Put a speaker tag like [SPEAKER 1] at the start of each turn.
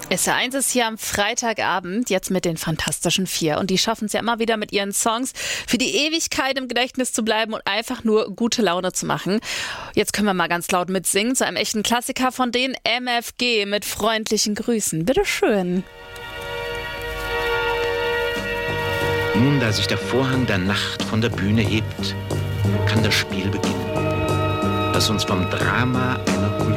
[SPEAKER 1] SR1 ist hier am Freitagabend, jetzt mit den Fantastischen Vier. Und die schaffen es ja immer wieder mit ihren Songs für die Ewigkeit im Gedächtnis zu bleiben und einfach nur gute Laune zu machen. Jetzt können wir mal ganz laut mitsingen zu einem echten Klassiker von den MFG mit freundlichen Grüßen. Bitteschön.
[SPEAKER 2] Nun, da sich der Vorhang der Nacht von der Bühne hebt, kann das Spiel beginnen, das uns vom Drama einer Kultur